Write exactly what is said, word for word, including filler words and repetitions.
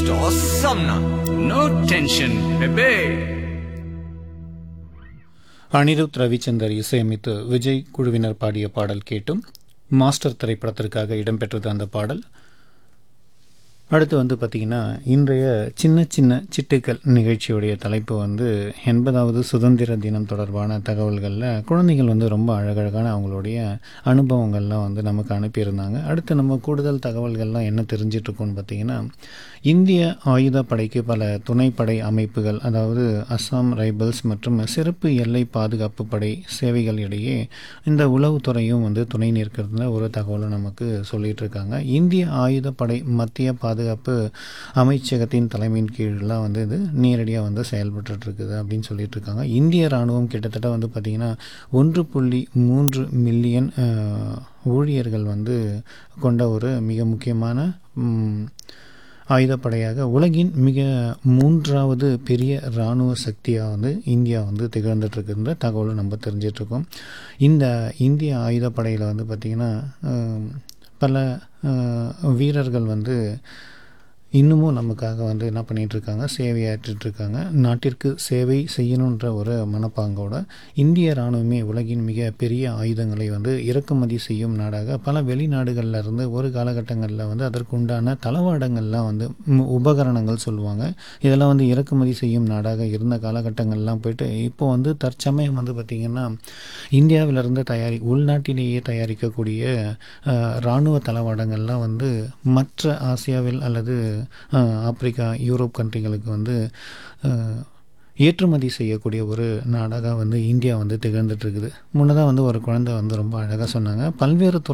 Awesome na. No tension, baby. Anirudh Ravichander இசையமைத்து விஜய் குழுவினர் பாடிய பாடல் கேட்டும் மாஸ்டர் திரைப்படத்திற்காக இடம்பெற்றது அந்த பாடல். அடுத்து வந்து பார்த்திங்கன்னா இன்றைய சின்ன சின்ன சிட்டுக்கள் நிகழ்ச்சியுடைய தலைப்பு வந்து எண்பதாவது சுதந்திர தினம் தொடர்பான தகவல்களில் குழந்தைகள் வந்து ரொம்ப அழகழகான அவங்களுடைய அனுபவங்கள்லாம் வந்து நமக்கு அனுப்பியிருந்தாங்க. அடுத்து நம்ம கூடுதல் தகவல்கள்லாம் என்ன தெரிஞ்சிட்ருக்கோன்னு பார்த்திங்கன்னா, இந்திய ஆயுதப்படைக்கு பல துணைப்படை அமைப்புகள், அதாவது அஸ்ஸாம் ரைபிள்ஸ் மற்றும் சிறப்பு எல்லை பாதுகாப்பு படை சேவைகள் இடையே இந்த உளவுத்துறையும் வந்து துணை நிற்கிறதுல ஒரு தகவலை நமக்கு சொல்லிகிட்டு இருக்காங்க. இந்திய ஆயுதப்படை மத்திய பாதுகாப்பு அமைச்சகத்தின் தலைமையின் கீழெலாம் வந்து இது நேரடியாக வந்து செயல்பட்டு இருக்குது அப்படின்னு சொல்லிட்டு இருக்காங்க. இந்திய இராணுவம் கிட்டத்தட்ட வந்து பார்த்திங்கன்னா ஒன்று புள்ளி மூன்று மில்லியன் ஊழியர்கள் வந்து கொண்ட ஒரு மிக முக்கியமான ஆயுதப்படையாக உலகின் மிக மூன்றாவது பெரிய இராணுவ சக்தியாக வந்து இந்தியா வந்து திகழ்ந்துட்டுருக்குன்ற தகவலை நம்ம தெரிஞ்சிட்ருக்கோம். இந்த இந்திய ஆயுதப்படையில் வந்து பார்த்திங்கன்னா பல வீரர்கள் வந்து இன்னமும் நமக்காக வந்து என்ன பண்ணிகிட்ருக்காங்க, சேவையாற்றிட்டுருக்காங்க. நாட்டிற்கு சேவை செய்யணுன்ற ஒரு மனப்பாங்கோட இந்திய இராணுவமே உலகின் மிக பெரிய ஆயுதங்களை வந்து இறக்குமதி செய்யும் நாடாக பல வெளிநாடுகளில் இருந்து ஒரு காலகட்டங்களில் வந்து அதற்கு உண்டான தளவாடங்கள்லாம் வந்து உபகரணங்கள் சொல்லுவாங்க, இதெல்லாம் வந்து இறக்குமதி செய்யும் நாடாக இருந்த காலகட்டங்கள்லாம் போயிட்டு இப்போ வந்து தற்சமயம் வந்து பார்த்திங்கன்னா இந்தியாவிலிருந்து தயாரி உள்நாட்டிலேயே தயாரிக்கக்கூடிய இராணுவ தளவாடங்கள்லாம் வந்து மற்ற ஆசியாவில் அல்லது ஆப்பிரிக்கா, யூரோப் கண்ட்ரிகளுக்கு வந்து ஏற்றுமதி செய்யக்கூடிய ஒரு நாடாக வந்து இந்தியா வந்து திகழ்ந்துட்டுருக்குது. முன்னதாக வந்து ஒரு குழந்தை வந்து ரொம்ப அழகாக சொன்னாங்க, பல்வேறு